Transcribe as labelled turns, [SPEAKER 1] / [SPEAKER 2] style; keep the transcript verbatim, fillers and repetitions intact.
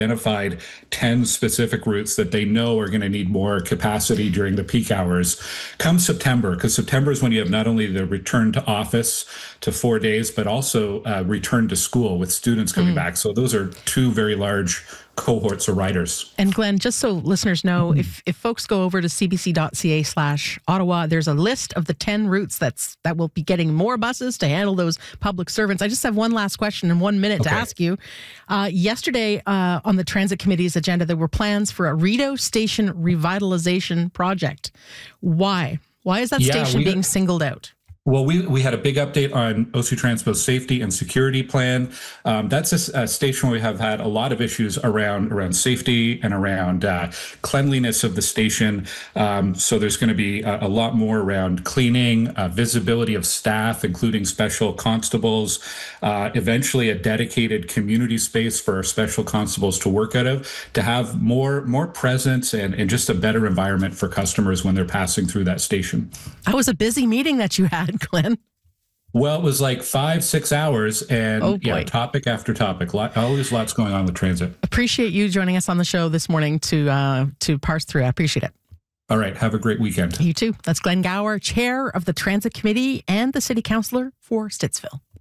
[SPEAKER 1] identified ten specific routes that they know are going to need more capacity during the peak hours come September, because September is when you have not only the return to office to four days, but also uh, return to school with students coming mm. back. So those are two very large cohorts of riders.
[SPEAKER 2] And Glenn, just so listeners know, mm-hmm. if if folks go over to cbc.ca slash Ottawa, there's a list of the ten routes that's that will be getting more buses to handle those public servants. I just have one last question in one minute okay. to ask you. Uh, yesterday uh, on the Transit Committee's agenda, there were plans for a Rideau Station revitalization project. Why? Why is that yeah, station being singled out?
[SPEAKER 1] Well, we, we had a big update on O C Transpo's safety and security plan. Um, that's a, a station where we have had a lot of issues around around safety and around uh, cleanliness of the station. Um, so there's going to be a, a lot more around cleaning, uh, visibility of staff, including special constables, uh, eventually a dedicated community space for our special constables to work out of, to have more more presence and, and just a better environment for customers when they're passing through that station.
[SPEAKER 2] That was a busy meeting that you had, Glenn.
[SPEAKER 1] Well, it was like five, six hours and oh yeah, topic after topic. Always lots going on with transit.
[SPEAKER 2] Appreciate you joining us on the show this morning to uh, to parse through. I appreciate it.
[SPEAKER 1] All right. Have a great weekend.
[SPEAKER 2] You too. That's Glenn Gower, Chair of the Transit Committee and the City Councillor for Stittsville.